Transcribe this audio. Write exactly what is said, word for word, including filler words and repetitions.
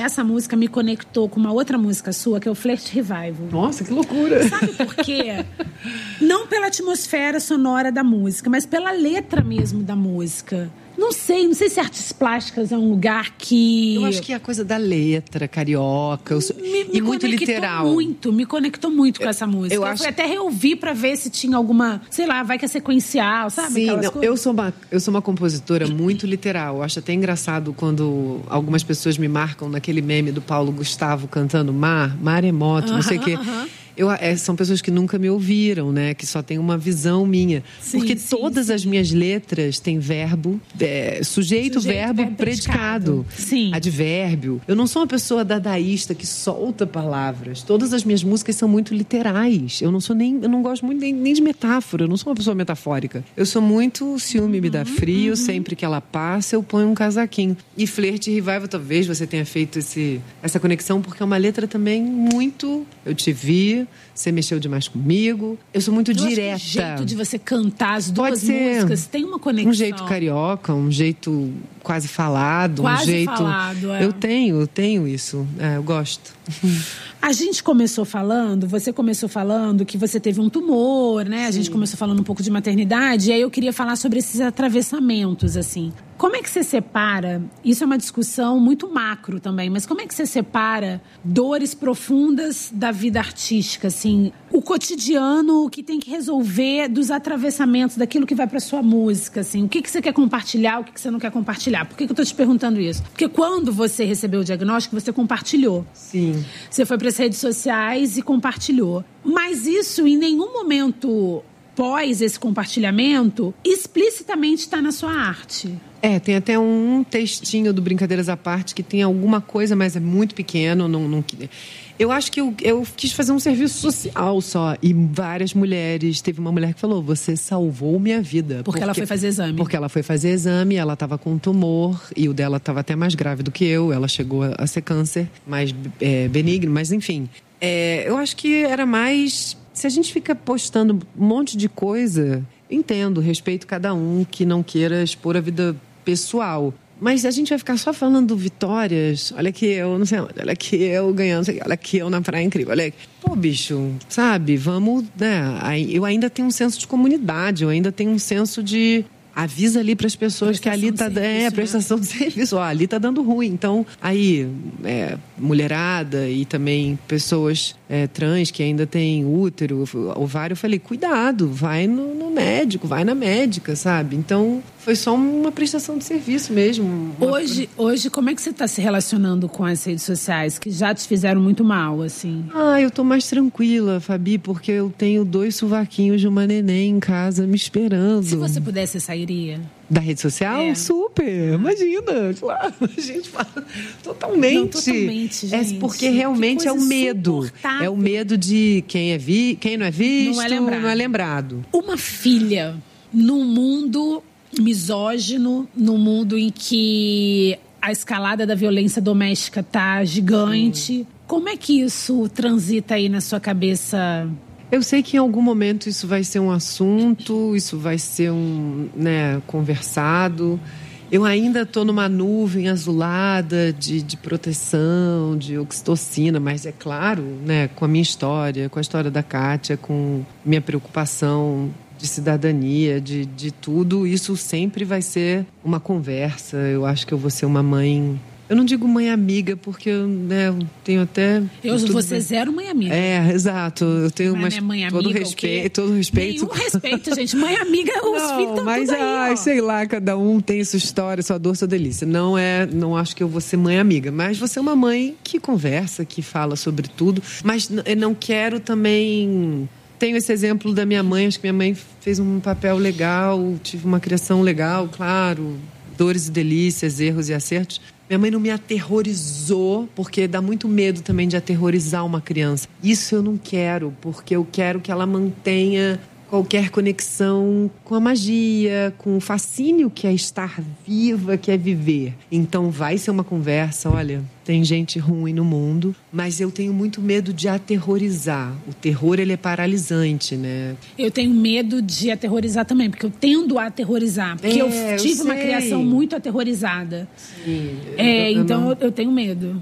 essa música me conectou com uma outra música sua, que é o Flirt Revival. Nossa, que loucura! Sabe por quê? Não pela atmosfera sonora da música, mas pela letra mesmo da música. Não sei, não sei se artes plásticas é um lugar que... Eu acho que é a coisa da letra carioca me, me e muito literal. Muito, me conectou muito com essa música. Eu, eu acho... fui até reouvir pra ver se tinha alguma, sei lá, vai que é sequencial, sabe? Sim, não, coisas. eu sou uma eu sou uma compositora muito literal. Eu acho até engraçado quando algumas pessoas me marcam naquele meme do Paulo Gustavo cantando mar, maremoto, uh-huh, não sei o quê. Uh-huh. Eu, é, são pessoas que nunca me ouviram, né? Que só têm uma visão minha. Sim, Porque sim, todas sim. as minhas letras têm verbo, é, sujeito, sujeito, verbo, verbo predicado. predicado. Sim. Advérbio. Eu não sou uma pessoa dadaísta que solta palavras. Todas as minhas músicas são muito literais. Eu não sou nem, eu não gosto muito nem, nem de metáfora. Eu não sou uma pessoa metafórica. Eu sou muito ciúme, uhum, me dá frio. Uhum. Sempre que ela passa, eu ponho um casaquinho. E Flirt Revival, talvez você tenha feito esse, essa conexão, porque é uma letra também muito... Eu te vi... Você mexeu demais comigo. Eu sou muito eu direta. Acho que o jeito de você cantar as duas Pode ser músicas tem uma conexão. Um jeito carioca, um jeito quase falado, quase um jeito. Falado, é. Eu tenho, eu tenho isso. É, eu gosto. A gente começou falando, você começou falando que você teve um tumor, né? A Sim. gente começou falando um pouco de maternidade, e aí eu queria falar sobre esses atravessamentos, assim. Como é que você separa, isso é uma discussão muito macro também, mas como é que você separa dores profundas da vida artística, assim? O cotidiano, o que tem que resolver dos atravessamentos, daquilo que vai pra sua música, assim. O que, que você quer compartilhar, o que, que você não quer compartilhar? Por que, que eu tô te perguntando isso? Porque quando você recebeu o diagnóstico, você compartilhou. Sim. Você foi para as redes sociais e compartilhou. Mas isso, em nenhum momento pós esse compartilhamento, explicitamente está na sua arte. É, tem até um textinho do Brincadeiras à Parte que tem alguma coisa, mas é muito pequeno. Não, não... Eu acho que eu, eu quis fazer um serviço social só. E várias mulheres... Teve uma mulher que falou, você salvou minha vida. Porque, porque ela foi fazer exame. Porque ela foi fazer exame, ela estava com um tumor. E o dela estava até mais grave do que eu. Ela chegou a, a ser câncer, mais é, benigno. Mas, enfim, é, eu acho que era mais... Se a gente fica postando um monte de coisa... Entendo, respeito cada um que não queira expor a vida pessoal. Mas a gente vai ficar só falando vitórias. Olha aqui eu, não sei onde. Olha aqui eu ganhando. Olha aqui eu na praia incrível. Olha aqui. Pô, bicho, sabe? Vamos, né? Eu ainda tenho um senso de comunidade. Eu ainda tenho um senso de... Avisa ali para as pessoas que ali tá... Serviço, é, prestação né? de serviço. Ó, ali tá dando ruim. Então, aí, é, mulherada e também pessoas é, trans que ainda têm útero, ovário, eu falei, cuidado, vai no, no médico, vai na médica, sabe? Então... Foi só uma prestação de serviço mesmo. Uma... Hoje, hoje, como é que você está se relacionando com as redes sociais, que já te fizeram muito mal, assim? Ah, eu tô mais tranquila, Fabi, porque eu tenho dois sovaquinhos de uma neném em casa me esperando. Se você pudesse, você sairia? Da rede social? É. Super! Imagina! Claro, a gente fala totalmente. Não, totalmente, gente. É porque realmente é o medo. É o medo de quem, é vi... quem não é visto, não é lembrado. Não é lembrado. Uma filha num mundo... misógino, num mundo em que a escalada da violência doméstica tá gigante. Sim. Como é que isso transita aí na sua cabeça? Eu sei que em algum momento isso vai ser um assunto, isso vai ser um, né, conversado. Eu ainda estou numa nuvem azulada de, de proteção, de oxitocina, mas é claro, né, com a minha história, com a história da Kátia, com minha preocupação de cidadania, de, de tudo, isso sempre vai ser uma conversa. Eu acho que eu vou ser uma mãe... Eu não digo mãe amiga, porque eu, né, eu tenho até... Eu vou ser zero mãe amiga. É, exato. Eu tenho mas uma, mãe todo amiga, respeito, todo respeito. Nenhum respeito, gente. Mãe amiga, os não, filhos estão mas, tudo aí, ai, ó. sei lá, cada um tem sua história, sua dor, sua delícia. Não é, não acho que eu vou ser mãe amiga, mas vou ser uma mãe que conversa, que fala sobre tudo. Mas eu não quero também... Tenho esse exemplo da minha mãe, acho que minha mãe fez um papel legal, tive uma criação legal, claro, dores e delícias, erros e acertos. Minha mãe não me aterrorizou, porque dá muito medo também de aterrorizar uma criança. Isso eu não quero, porque eu quero que ela mantenha qualquer conexão com a magia, com o fascínio que é estar viva, que é viver. Então vai ser uma conversa, olha, tem gente ruim no mundo, mas eu tenho muito medo de aterrorizar. O terror, ele é paralisante, né? Eu tenho medo de aterrorizar também, porque eu tendo a aterrorizar. Porque é, eu tive eu uma criação muito aterrorizada. Sim, é, eu, eu então não... eu tenho medo.